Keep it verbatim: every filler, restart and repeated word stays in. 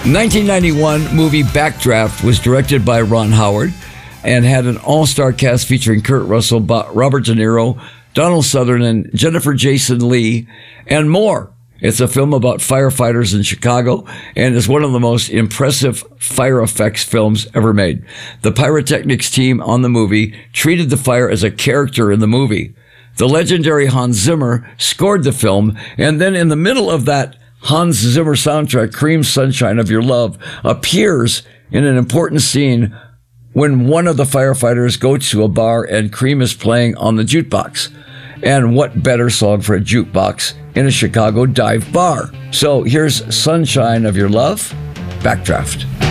nineteen ninety-one movie Backdraft was directed by Ron Howard and had an all-star cast featuring Kurt Russell, Robert De Niro, Donald Sutherland, Jennifer Jason Leigh, and more. It's a film about firefighters in Chicago and is one of the most impressive fire effects films ever made. The pyrotechnics team on the movie treated the fire as a character in the movie. The legendary Hans Zimmer scored the film, and then in the middle of that Hans Zimmer soundtrack, Cream Sunshine of Your Love appears in an important scene when one of the firefighters goes to a bar and Cream is playing on the jukebox. And what better song for a jukebox in a Chicago dive bar? So here's Sunshine of Your Love, Backdraft.